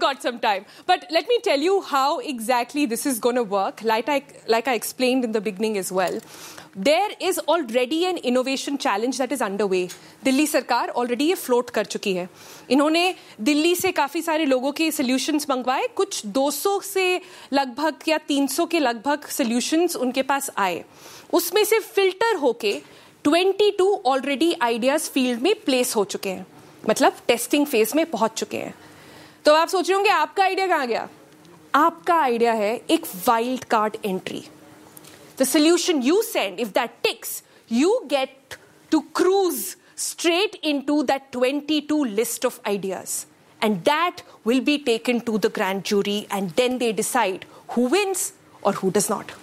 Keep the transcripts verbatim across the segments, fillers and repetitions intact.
got some time. But let me tell you how exactly this is going to work, like I, like I explained in the beginning as well. There is already an innovation challenge that is underway. Delhi सरकार already ये float कर चुकी है. इन्होंने दिल्ली से काफ़ी सारे लोगों के solutions मंगवाए. कुछ दो सौ से लगभग या तीन सौ के लगभग solutions उनके पास आए. उसमें से filter होके बाईस already ideas field में place हो चुके हैं. मतलब testing phase में पहुंच चुके हैं. तो आप सोच रहे होंगे आपका आइडिया कहाँ गया? आपका आइडिया है एक wild card entry. The solution you send, if that ticks, you get to cruise straight into that twenty-two list of ideas. And that will be taken to the grand jury, and then they decide who wins or who does not.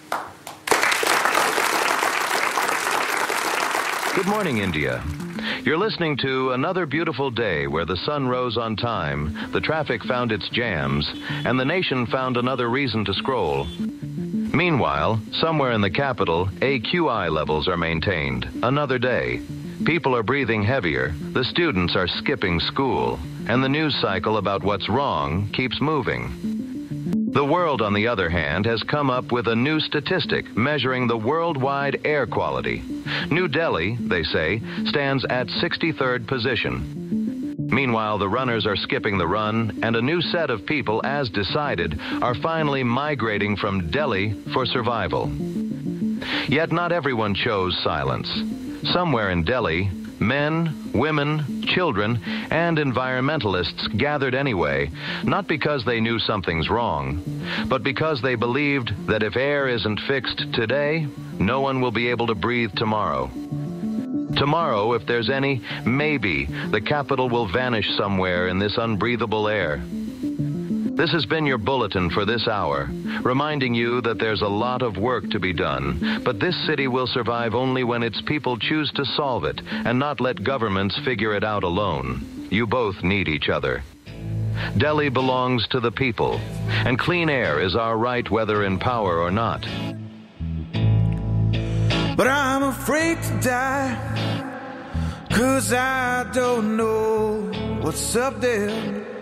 Good morning, India. You're listening to another beautiful day where the sun rose on time, the traffic found its jams, and the nation found another reason to scroll. Meanwhile, somewhere in the capital, A Q I levels are maintained. Another day. People are breathing heavier, the students are skipping school, and the news cycle about what's wrong keeps moving. The world, on the other hand, has come up with a new statistic measuring the worldwide air quality. New Delhi, they say, stands at sixty-third position. Meanwhile, the runners are skipping the run, and a new set of people, as decided, are finally migrating from Delhi for survival. Yet not everyone chose silence. Somewhere in Delhi, men, women, children, and environmentalists gathered anyway, not because they knew something's wrong, but because they believed that if air isn't fixed today, no one will be able to breathe tomorrow. Tomorrow, if there's any, maybe the capital will vanish somewhere in this unbreathable air. This has been your bulletin for this hour, reminding you that there's a lot of work to be done, but this city will survive only when its people choose to solve it and not let governments figure it out alone. You both need each other. Delhi belongs to the people, and clean air is our right whether in power or not. But I'm afraid to die, 'cause I don't know what's up there.